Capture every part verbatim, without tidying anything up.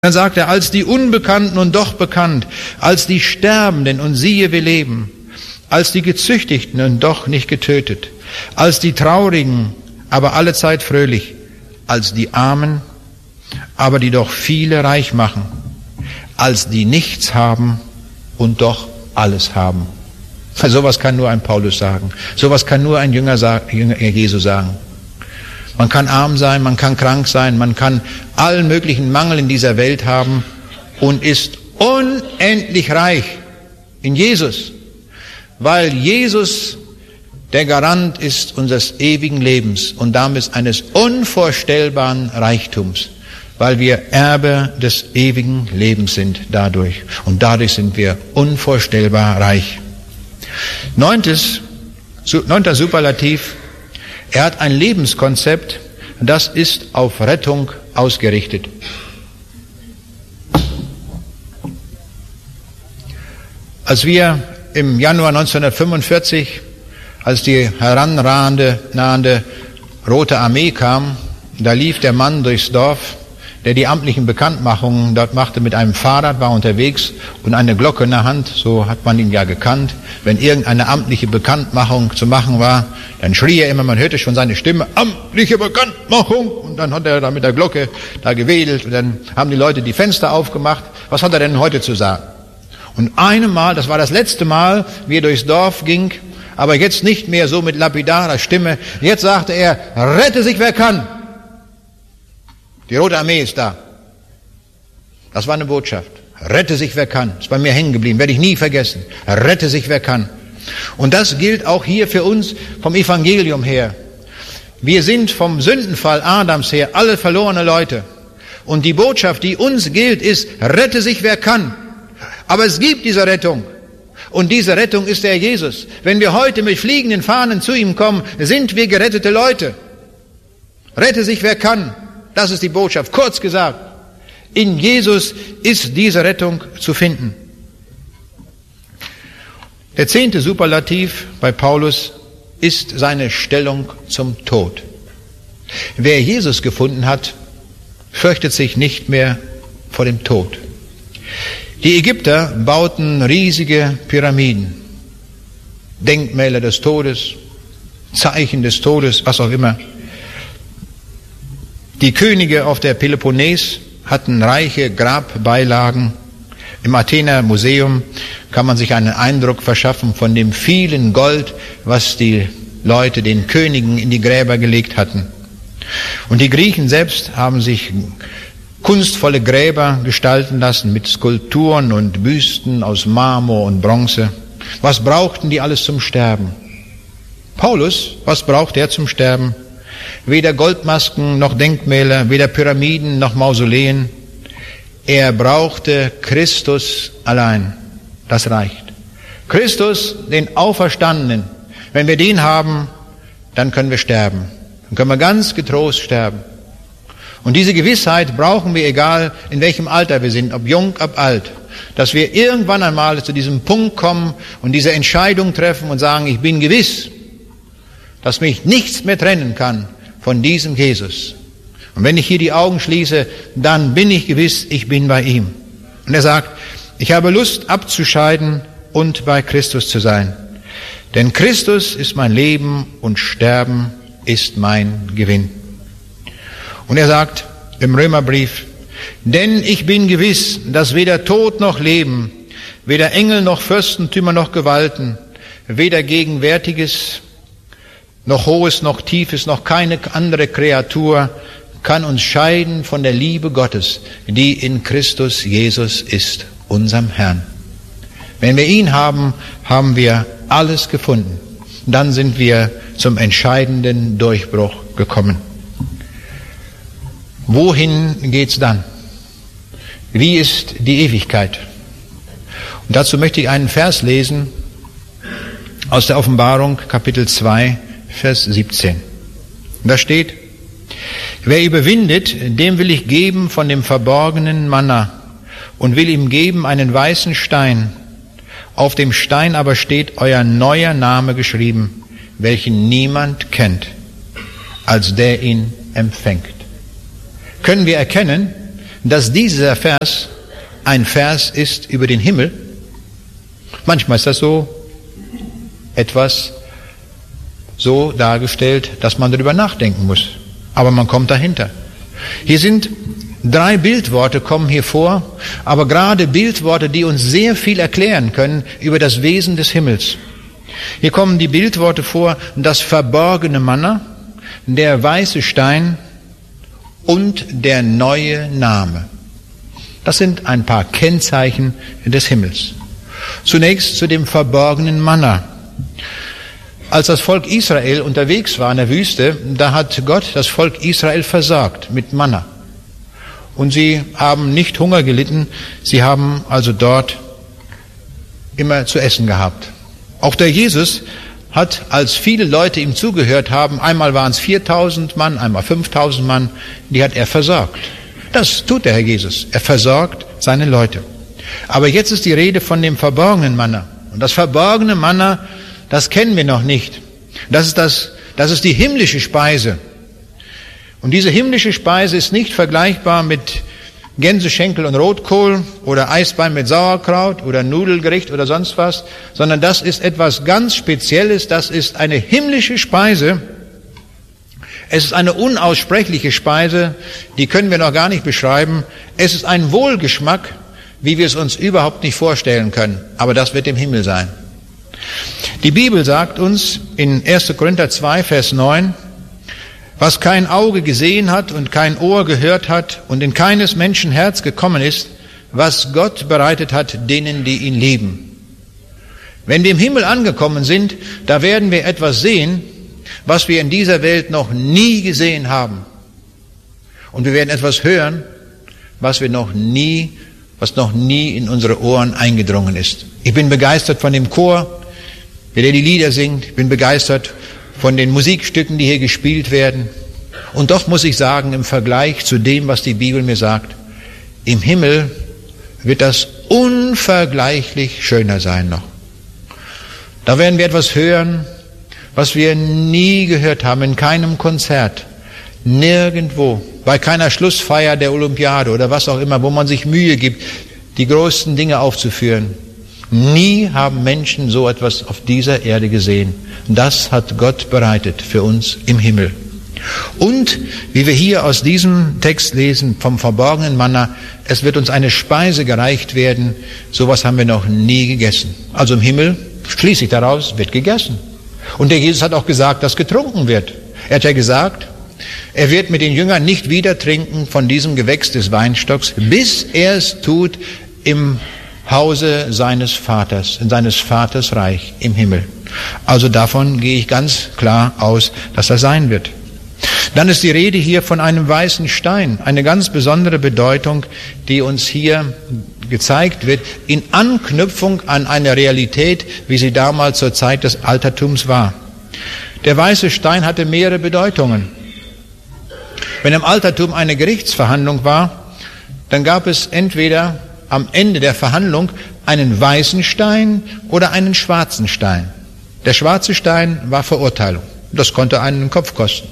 Dann sagt er, als die Unbekannten und doch bekannt, als die Sterbenden und siehe, wir leben, als die Gezüchtigten und doch nicht getötet, als die Traurigen, aber allezeit fröhlich, als die Armen, aber die doch viele reich machen, als die nichts haben und doch alles haben. Sowas kann nur ein Paulus sagen. Sowas kann nur ein Jünger, Jünger Jesu sagen. Man kann arm sein, man kann krank sein, man kann allen möglichen Mangel in dieser Welt haben und ist unendlich reich in Jesus, weil Jesus der Garant ist unseres ewigen Lebens und damit eines unvorstellbaren Reichtums, weil wir Erbe des ewigen Lebens sind dadurch und dadurch sind wir unvorstellbar reich. Neuntes, neunter Superlativ: Er hat ein Lebenskonzept, das ist auf Rettung ausgerichtet. Als wir im Januar neunzehnhundertfünfundvierzig, als die heranrahende, nahende Rote Armee kam, da lief der Mann durchs Dorf, der die amtlichen Bekanntmachungen dort machte mit einem Fahrrad, war unterwegs und eine Glocke in der Hand, so hat man ihn ja gekannt. Wenn irgendeine amtliche Bekanntmachung zu machen war, dann schrie er immer, man hörte schon seine Stimme, amtliche Bekanntmachung, und dann hat er da mit der Glocke da gewedelt und dann haben die Leute die Fenster aufgemacht. Was hat er denn heute zu sagen? Und einmal, das war das letzte Mal, wie er durchs Dorf ging, aber jetzt nicht mehr so mit lapidarer Stimme, jetzt sagte er, rette sich wer kann. Die Rote Armee ist da. Das war eine Botschaft. Rette sich wer kann. Ist bei mir hängen geblieben, werde ich nie vergessen. Rette sich wer kann. Und das gilt auch hier für uns vom Evangelium her. Wir sind vom Sündenfall Adams her alle verlorene Leute. Und die Botschaft, die uns gilt, ist, rette sich wer kann. Aber es gibt diese Rettung. Und diese Rettung ist der Jesus. Wenn wir heute mit fliegenden Fahnen zu ihm kommen, sind wir gerettete Leute. Rette sich wer kann. Das ist die Botschaft. Kurz gesagt, in Jesus ist diese Rettung zu finden. Der zehnte Superlativ bei Paulus ist seine Stellung zum Tod. Wer Jesus gefunden hat, fürchtet sich nicht mehr vor dem Tod. Die Ägypter bauten riesige Pyramiden, Denkmäler des Todes, Zeichen des Todes, was auch immer. Die Könige auf der Peloponnes hatten reiche Grabbeilagen. Im Athener Museum kann man sich einen Eindruck verschaffen von dem vielen Gold, was die Leute den Königen in die Gräber gelegt hatten. Und die Griechen selbst haben sich kunstvolle Gräber gestalten lassen mit Skulpturen und Büsten aus Marmor und Bronze. Was brauchten die alles zum Sterben? Paulus, was braucht er zum Sterben? Weder Goldmasken noch Denkmäler, weder Pyramiden noch Mausoleen. Er brauchte Christus allein. Das reicht. Christus, den Auferstandenen. Wenn wir den haben, dann können wir sterben. Dann können wir ganz getrost sterben. Und diese Gewissheit brauchen wir, egal in welchem Alter wir sind, ob jung, ob alt, dass wir irgendwann einmal zu diesem Punkt kommen und diese Entscheidung treffen und sagen, ich bin gewiss, dass mich nichts mehr trennen kann von diesem Jesus. Und wenn ich hier die Augen schließe, dann bin ich gewiss, ich bin bei ihm. Und er sagt, ich habe Lust abzuscheiden und bei Christus zu sein. Denn Christus ist mein Leben und Sterben ist mein Gewinn. Und er sagt im Römerbrief, denn ich bin gewiss, dass weder Tod noch Leben, weder Engel noch Fürstentümer noch Gewalten, weder Gegenwärtiges noch Hohes noch Tiefes, noch keine andere Kreatur kann uns scheiden von der Liebe Gottes, die in Christus Jesus ist, unserem Herrn. Wenn wir ihn haben, haben wir alles gefunden. Dann sind wir zum entscheidenden Durchbruch gekommen. Wohin geht's dann? Wie ist die Ewigkeit? Und dazu möchte ich einen Vers lesen aus der Offenbarung, Kapitel zwei, Vers siebzehn. Da steht, wer überwindet, dem will ich geben von dem verborgenen Manna und will ihm geben einen weißen Stein. Auf dem Stein aber steht euer neuer Name geschrieben, welchen niemand kennt, als der ihn empfängt. Können wir erkennen, dass dieser Vers ein Vers ist über den Himmel? Manchmal ist das so etwas so dargestellt, dass man darüber nachdenken muss. Aber man kommt dahinter. Hier sind drei Bildworte, kommen hier vor, aber gerade Bildworte, die uns sehr viel erklären können über das Wesen des Himmels. Hier kommen die Bildworte vor, das verborgene Manna, der weiße Stein und der neue Name. Das sind ein paar Kennzeichen des Himmels. Zunächst zu dem verborgenen Manna. Als das Volk Israel unterwegs war in der Wüste, da hat Gott das Volk Israel versorgt mit Manna. Und sie haben nicht Hunger gelitten, sie haben also dort immer zu essen gehabt. Auch der Jesus hat, als viele Leute ihm zugehört haben, einmal waren es viertausend Mann, einmal fünftausend Mann, die hat er versorgt. Das tut der Herr Jesus. Er versorgt seine Leute. Aber jetzt ist die Rede von dem verborgenen Manna. Und das verborgene Manna, das kennen wir noch nicht. Das ist das, das ist die himmlische Speise. Und diese himmlische Speise ist nicht vergleichbar mit Gänseschenkel und Rotkohl oder Eisbein mit Sauerkraut oder Nudelgericht oder sonst was, sondern das ist etwas ganz Spezielles. Das ist eine himmlische Speise. Es ist eine unaussprechliche Speise, die können wir noch gar nicht beschreiben. Es ist ein Wohlgeschmack, wie wir es uns überhaupt nicht vorstellen können. Aber das wird im Himmel sein. Die Bibel sagt uns in erster Korinther zwei, Vers neun, was kein Auge gesehen hat und kein Ohr gehört hat und in keines Menschen Herz gekommen ist, was Gott bereitet hat denen, die ihn lieben. Wenn wir im Himmel angekommen sind, da werden wir etwas sehen, was wir in dieser Welt noch nie gesehen haben. Und wir werden etwas hören, was wir noch nie, was noch nie in unsere Ohren eingedrungen ist. Ich bin begeistert von dem Chor, der die Lieder singt. Ich bin begeistert von den Musikstücken, die hier gespielt werden. Und doch muss ich sagen, im Vergleich zu dem, was die Bibel mir sagt, im Himmel wird das unvergleichlich schöner sein noch. Da werden wir etwas hören, was wir nie gehört haben, in keinem Konzert, nirgendwo, bei keiner Schlussfeier der Olympiade oder was auch immer, wo man sich Mühe gibt, die größten Dinge aufzuführen. Nie haben Menschen so etwas auf dieser Erde gesehen. Das hat Gott bereitet für uns im Himmel. Und, wie wir hier aus diesem Text lesen, vom verborgenen Manna, es wird uns eine Speise gereicht werden, sowas haben wir noch nie gegessen. Also im Himmel, schließe ich daraus, wird gegessen. Und der Jesus hat auch gesagt, dass getrunken wird. Er hat ja gesagt, er wird mit den Jüngern nicht wieder trinken von diesem Gewächs des Weinstocks, bis er es tut im Hause seines Vaters, in seines Vaters Reich im Himmel. Also davon gehe ich ganz klar aus, dass das sein wird. Dann ist die Rede hier von einem weißen Stein, eine ganz besondere Bedeutung, die uns hier gezeigt wird, in Anknüpfung an eine Realität, wie sie damals zur Zeit des Altertums war. Der weiße Stein hatte mehrere Bedeutungen. Wenn im Altertum eine Gerichtsverhandlung war, dann gab es entweder am Ende der Verhandlung einen weißen Stein oder einen schwarzen Stein. Der schwarze Stein war Verurteilung. Das konnte einen den Kopf kosten.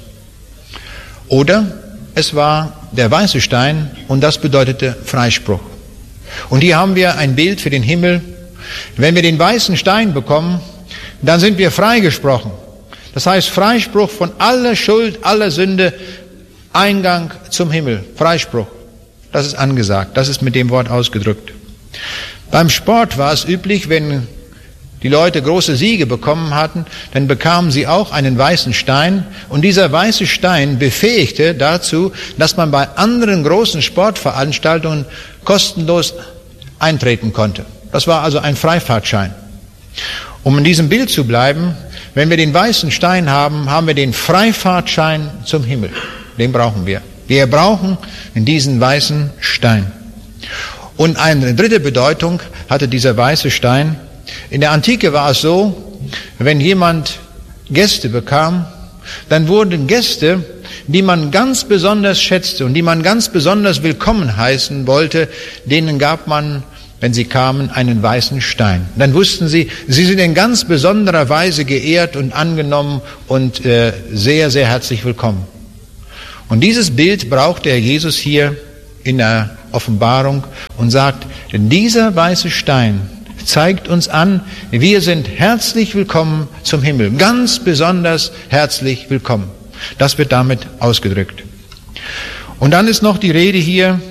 Oder es war der weiße Stein und das bedeutete Freispruch. Und hier haben wir ein Bild für den Himmel. Wenn wir den weißen Stein bekommen, dann sind wir freigesprochen. Das heißt Freispruch von aller Schuld, aller Sünde, Eingang zum Himmel, Freispruch. Das ist angesagt, das ist mit dem Wort ausgedrückt. Beim Sport war es üblich, wenn die Leute große Siege bekommen hatten, dann bekamen sie auch einen weißen Stein und dieser weiße Stein befähigte dazu, dass man bei anderen großen Sportveranstaltungen kostenlos eintreten konnte. Das war also ein Freifahrtschein. Um in diesem Bild zu bleiben, wenn wir den weißen Stein haben, haben wir den Freifahrtschein zum Himmel. Den brauchen wir. Wir brauchen diesen weißen Stein. Und eine dritte Bedeutung hatte dieser weiße Stein. In der Antike war es so, wenn jemand Gäste bekam, dann wurden Gäste, die man ganz besonders schätzte und die man ganz besonders willkommen heißen wollte, denen gab man, wenn sie kamen, einen weißen Stein. Dann wussten sie, sie sind in ganz besonderer Weise geehrt und angenommen und äh, sehr, sehr herzlich willkommen. Und dieses Bild braucht der Jesus hier in der Offenbarung und sagt, dieser weiße Stein zeigt uns an, wir sind herzlich willkommen zum Himmel, ganz besonders herzlich willkommen. Das wird damit ausgedrückt. Und dann ist noch die Rede hier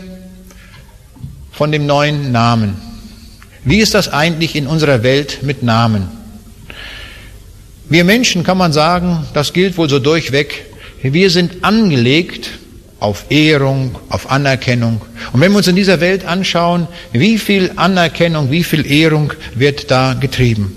von dem neuen Namen. Wie ist das eigentlich in unserer Welt mit Namen? Wir Menschen, kann man sagen, das gilt wohl so durchweg, wir sind angelegt auf Ehrung, auf Anerkennung. Und wenn wir uns in dieser Welt anschauen, wie viel Anerkennung, wie viel Ehrung wird da getrieben?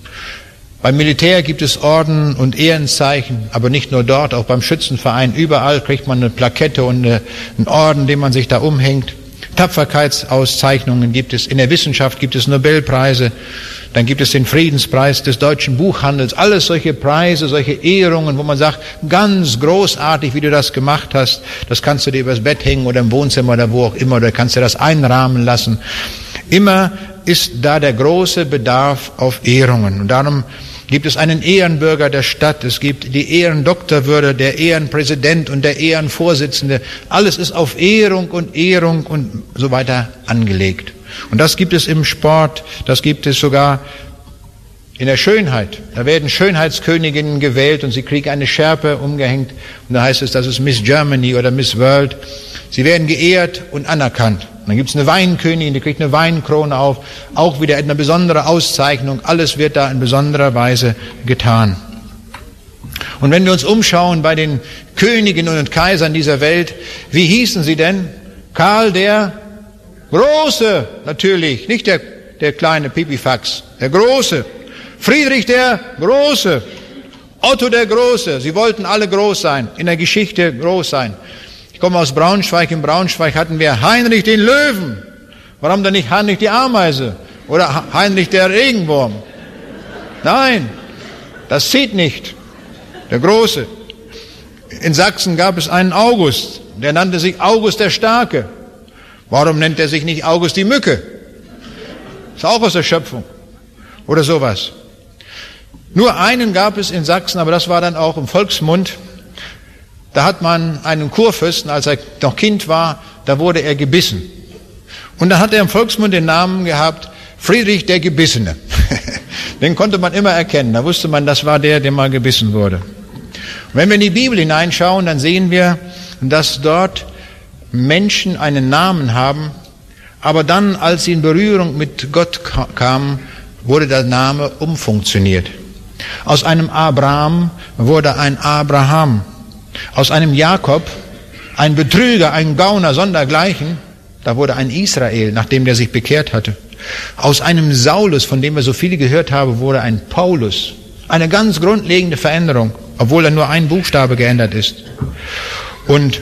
Beim Militär gibt es Orden und Ehrenzeichen, aber nicht nur dort, auch beim Schützenverein. Überall kriegt man eine Plakette und eine, einen Orden, den man sich da umhängt. Tapferkeitsauszeichnungen gibt es. In der Wissenschaft gibt es Nobelpreise. Dann gibt es den Friedenspreis des deutschen Buchhandels. Alles solche Preise, solche Ehrungen, wo man sagt, ganz großartig, wie du das gemacht hast. Das kannst du dir übers Bett hängen oder im Wohnzimmer oder wo auch immer. Oder kannst du das einrahmen lassen. Immer ist da der große Bedarf auf Ehrungen. Und darum gibt es einen Ehrenbürger der Stadt, es gibt die Ehrendoktorwürde, der Ehrenpräsident und der Ehrenvorsitzende. Alles ist auf Ehrung und Ehrung und so weiter angelegt. Und das gibt es im Sport, das gibt es sogar in der Schönheit. Da werden Schönheitsköniginnen gewählt und sie kriegen eine Schärpe umgehängt. Und da heißt es, das ist Miss Germany oder Miss World. Sie werden geehrt und anerkannt. Und dann gibt es eine Weinkönigin, die kriegt eine Weinkrone auf. Auch wieder eine besondere Auszeichnung. Alles wird da in besonderer Weise getan. Und wenn wir uns umschauen bei den Königinnen und Kaisern dieser Welt, wie hießen sie denn? Karl der Große, natürlich, nicht der, der kleine Pipifax, der Große. Friedrich der Große, Otto der Große, sie wollten alle groß sein, in der Geschichte groß sein. Ich komme aus Braunschweig, in Braunschweig hatten wir Heinrich den Löwen. Warum denn nicht Heinrich die Ameise oder Heinrich der Regenwurm? Nein, das zieht nicht, der Große. In Sachsen gab es einen August, der nannte sich August der Starke. Warum nennt er sich nicht August die Mücke? Ist auch aus der Schöpfung oder sowas. Nur einen gab es in Sachsen, aber das war dann auch im Volksmund. Da hat man einen Kurfürsten, als er noch Kind war, da wurde er gebissen. Und dann hat er im Volksmund den Namen gehabt, Friedrich der Gebissene. Den konnte man immer erkennen, da wusste man, das war der, der mal gebissen wurde. Und wenn wir in die Bibel hineinschauen, dann sehen wir, dass dort Menschen einen Namen haben, aber dann, als sie in Berührung mit Gott kamen, wurde der Name umfunktioniert. Aus einem Abraham wurde ein Abraham. Aus einem Jakob, ein Betrüger, ein Gauner, sondergleichen, da wurde ein Israel, nachdem der sich bekehrt hatte. Aus einem Saulus, von dem wir so viele gehört haben, wurde ein Paulus. Eine ganz grundlegende Veränderung, obwohl er nur ein Buchstabe geändert ist. Und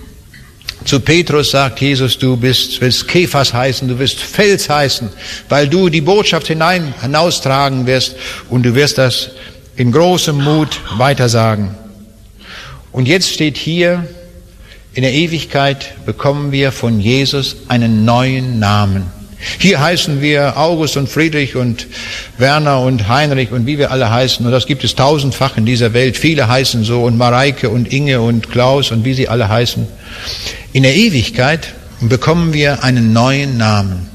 zu Petrus sagt Jesus, du bist, willst Kephas heißen, du wirst Fels heißen, weil du die Botschaft hinein, hinaustragen wirst und du wirst das in großem Mut weitersagen. Und jetzt steht hier, in der Ewigkeit bekommen wir von Jesus einen neuen Namen. Hier heißen wir August und Friedrich und Werner und Heinrich und wie wir alle heißen. Und das gibt es tausendfach in dieser Welt. Viele heißen so und Mareike und Inge und Klaus und wie sie alle heißen. In der Ewigkeit bekommen wir einen neuen Namen.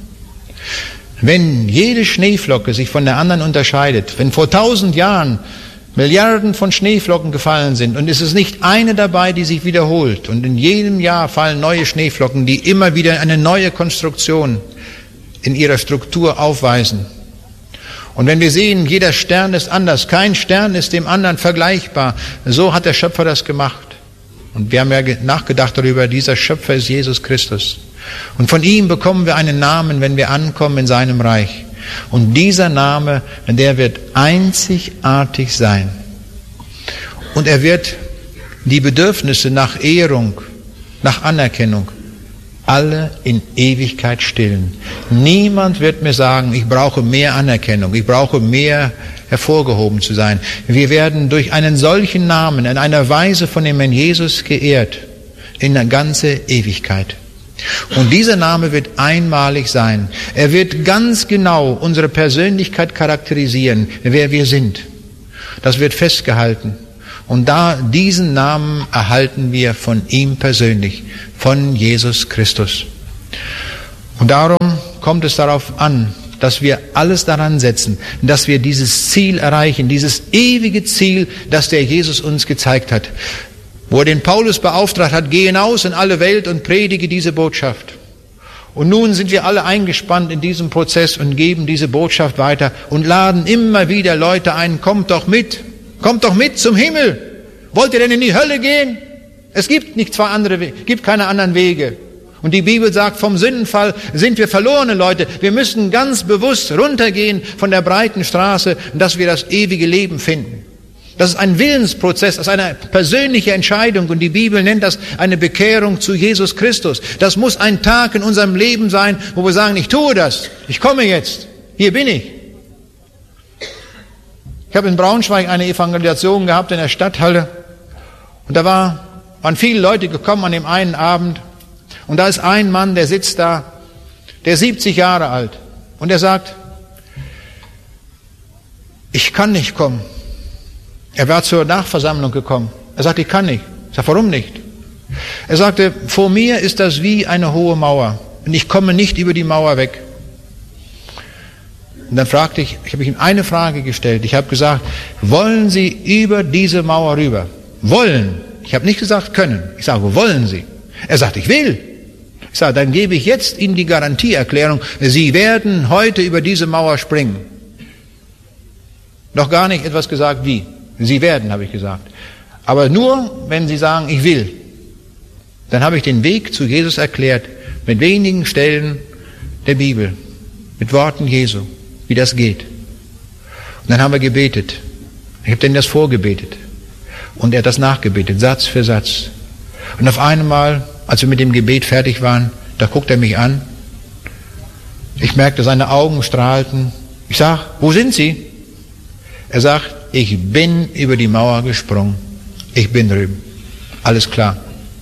Wenn jede Schneeflocke sich von der anderen unterscheidet, wenn vor tausend Jahren Milliarden von Schneeflocken gefallen sind und es ist nicht eine dabei, die sich wiederholt und in jedem Jahr fallen neue Schneeflocken, die immer wieder eine neue Konstruktion in ihrer Struktur aufweisen. Und wenn wir sehen, jeder Stern ist anders, kein Stern ist dem anderen vergleichbar, so hat der Schöpfer das gemacht. Und wir haben ja nachgedacht darüber, dieser Schöpfer ist Jesus Christus. Und von ihm bekommen wir einen Namen, wenn wir ankommen in seinem Reich. Und dieser Name, der wird einzigartig sein. Und er wird die Bedürfnisse nach Ehrung, nach Anerkennung, alle in Ewigkeit stillen. Niemand wird mir sagen, ich brauche mehr Anerkennung, ich brauche mehr hervorgehoben zu sein. Wir werden durch einen solchen Namen in einer Weise von dem Herrn Jesus geehrt, in der ganze Ewigkeit. Und dieser Name wird einmalig sein. Er wird ganz genau unsere Persönlichkeit charakterisieren, wer wir sind. Das wird festgehalten. Und da diesen Namen erhalten wir von ihm persönlich, von Jesus Christus. Und darum kommt es darauf an, dass wir alles daran setzen, dass wir dieses Ziel erreichen, dieses ewige Ziel, das der Jesus uns gezeigt hat. Wo er den Paulus beauftragt hat, geh hinaus in alle Welt und predige diese Botschaft. Und nun sind wir alle eingespannt in diesem Prozess und geben diese Botschaft weiter und laden immer wieder Leute ein, kommt doch mit, kommt doch mit zum Himmel. Wollt ihr denn in die Hölle gehen? Es gibt nicht zwei andere, gibt keine anderen Wege. Und die Bibel sagt, vom Sündenfall sind wir verlorene Leute. Wir müssen ganz bewusst runtergehen von der breiten Straße, dass wir das ewige Leben finden. Das ist ein Willensprozess, das ist eine persönliche Entscheidung. Und die Bibel nennt das eine Bekehrung zu Jesus Christus. Das muss ein Tag in unserem Leben sein, wo wir sagen, ich tue das, ich komme jetzt, hier bin ich. Ich habe in Braunschweig eine Evangelisation gehabt in der Stadthalle. Und da war, waren viele Leute gekommen an dem einen Abend. Und da ist ein Mann, der sitzt da, der ist siebzig Jahre alt. Und er sagt, ich kann nicht kommen. Er war zur Nachversammlung gekommen. Er sagt, ich kann nicht. Ich sage, warum nicht? Er sagte, vor mir ist das wie eine hohe Mauer. Und ich komme nicht über die Mauer weg. Und dann fragte ich, ich habe ihm eine Frage gestellt. Ich habe gesagt, wollen Sie über diese Mauer rüber? Wollen. Ich habe nicht gesagt können. Ich sage, wollen Sie? Er sagt, ich will. Ich sage, dann gebe ich jetzt Ihnen die Garantieerklärung, Sie werden heute über diese Mauer springen. Noch gar nicht etwas gesagt, wie. Sie werden, habe ich gesagt. Aber nur, wenn Sie sagen, ich will. Dann habe ich den Weg zu Jesus erklärt, mit wenigen Stellen der Bibel, mit Worten Jesu, wie das geht. Und dann haben wir gebetet. Ich habe denen das vorgebetet. Und er hat das nachgebetet, Satz für Satz. Und auf einmal, als wir mit dem Gebet fertig waren, da guckt er mich an. Ich merkte, seine Augen strahlten. Ich sag, wo sind Sie? Er sagt, ich bin über die Mauer gesprungen. Ich bin drüben. Alles klar.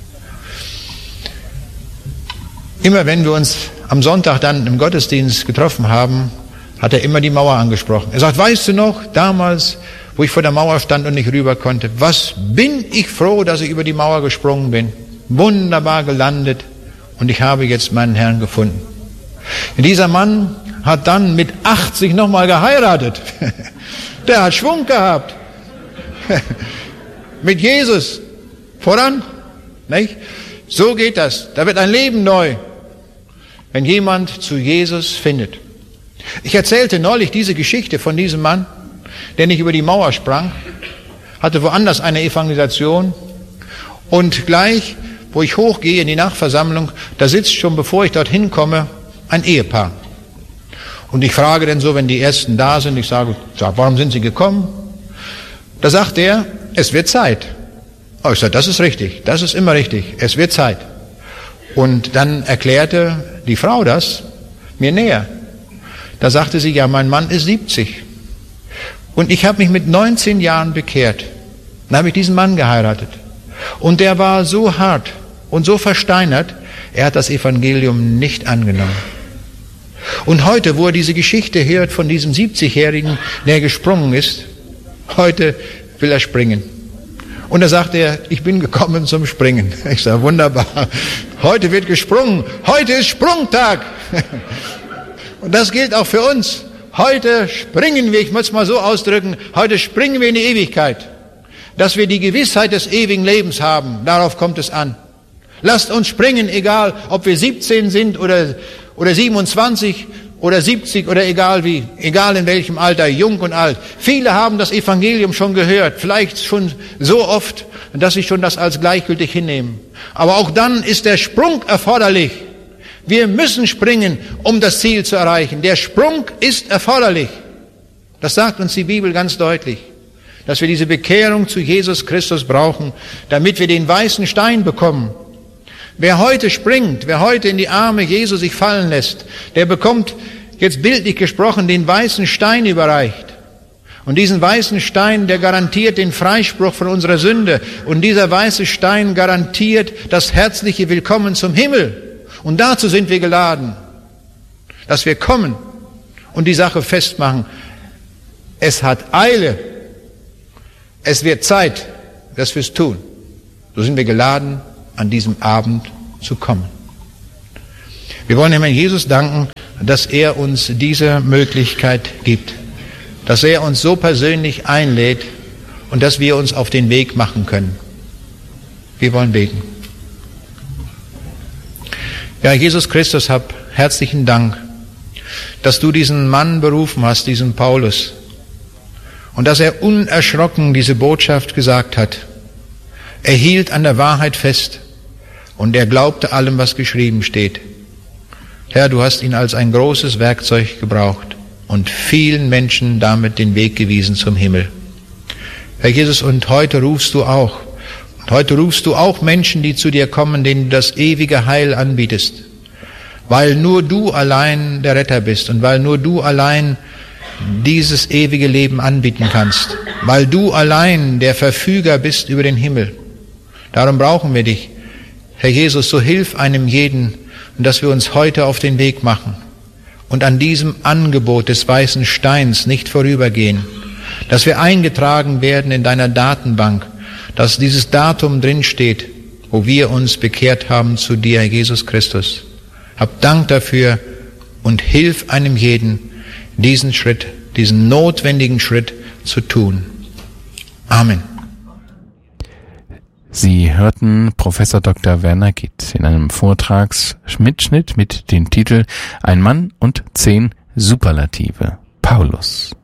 Immer wenn wir uns am Sonntag dann im Gottesdienst getroffen haben, hat er immer die Mauer angesprochen. Er sagt, weißt du noch, damals, wo ich vor der Mauer stand und nicht rüber konnte, was bin ich froh, dass ich über die Mauer gesprungen bin. Wunderbar gelandet und ich habe jetzt meinen Herrn gefunden. Und dieser Mann hat dann mit achtzig nochmal geheiratet. Der hat Schwung gehabt. Mit Jesus voran. Nicht? So geht das. Da wird ein Leben neu, wenn jemand zu Jesus findet. Ich erzählte neulich diese Geschichte von diesem Mann, der nicht über die Mauer sprang, hatte woanders eine Evangelisation und gleich, wo ich hochgehe in die Nachversammlung, da sitzt schon, bevor ich dorthin komme, ein Ehepaar. Und ich frage dann so, wenn die Ersten da sind, ich sage, warum sind Sie gekommen? Da sagt er, es wird Zeit. Oh, ich sage, das ist richtig, das ist immer richtig, es wird Zeit. Und dann erklärte die Frau das mir näher. Da sagte sie, ja, mein Mann ist siebzig. Und ich habe mich mit neunzehn Jahren bekehrt. Dann habe ich diesen Mann geheiratet. Und der war so hart und so versteinert, er hat das Evangelium nicht angenommen. Und heute, wo er diese Geschichte hört von diesem siebzigjährigen, der gesprungen ist, heute will er springen. Und da sagt er, ich bin gekommen zum Springen. Ich sage, wunderbar, heute wird gesprungen, heute ist Sprungtag. Und das gilt auch für uns. Heute springen wir, ich muss es mal so ausdrücken, heute springen wir in die Ewigkeit. Dass wir die Gewissheit des ewigen Lebens haben, darauf kommt es an. Lasst uns springen, egal ob wir siebzehn sind oder, oder siebenundzwanzig oder siebzig oder egal wie, egal in welchem Alter, jung und alt. Viele haben das Evangelium schon gehört, vielleicht schon so oft, dass sie schon das als gleichgültig hinnehmen. Aber auch dann ist der Sprung erforderlich. Wir müssen springen, um das Ziel zu erreichen. Der Sprung ist erforderlich. Das sagt uns die Bibel ganz deutlich, dass wir diese Bekehrung zu Jesus Christus brauchen, damit wir den weißen Stein bekommen. Wer heute springt, wer heute in die Arme Jesu sich fallen lässt, der bekommt, jetzt bildlich gesprochen, den weißen Stein überreicht. Und diesen weißen Stein, der garantiert den Freispruch von unserer Sünde. Und dieser weiße Stein garantiert das herzliche Willkommen zum Himmel. Und dazu sind wir geladen, dass wir kommen und die Sache festmachen. Es hat Eile. Es wird Zeit, dass wir es tun. So sind wir geladen, an diesem Abend zu kommen. Wir wollen dem Herrn Jesus danken, dass er uns diese Möglichkeit gibt, dass er uns so persönlich einlädt und dass wir uns auf den Weg machen können. Wir wollen beten. Ja, Jesus Christus, hab herzlichen Dank, dass du diesen Mann berufen hast, diesen Paulus, und dass er unerschrocken diese Botschaft gesagt hat. Er hielt an der Wahrheit fest und er glaubte allem, was geschrieben steht. Herr, du hast ihn als ein großes Werkzeug gebraucht und vielen Menschen damit den Weg gewiesen zum Himmel. Herr Jesus, und heute rufst du auch, und heute rufst du auch Menschen, die zu dir kommen, denen du das ewige Heil anbietest, weil nur du allein der Retter bist und weil nur du allein dieses ewige Leben anbieten kannst, weil du allein der Verfüger bist über den Himmel. Darum brauchen wir dich. Herr Jesus, so hilf einem jeden, dass wir uns heute auf den Weg machen und an diesem Angebot des weißen Steins nicht vorübergehen, dass wir eingetragen werden in deiner Datenbank, dass dieses Datum drinsteht, wo wir uns bekehrt haben zu dir, Jesus Christus. Hab Dank dafür und hilf einem jeden, diesen Schritt, diesen notwendigen Schritt zu tun. Amen. Sie hörten Professor Doktor Werner Gitt in einem Vortragsmitschnitt mit dem Titel Ein Mann und zehn Superlative. Paulus.